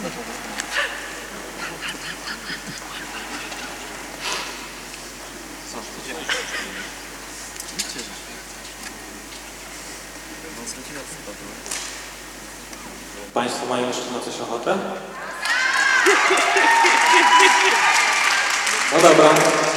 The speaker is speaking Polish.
Państwo mają jeszcze na coś ochotę? No dobra.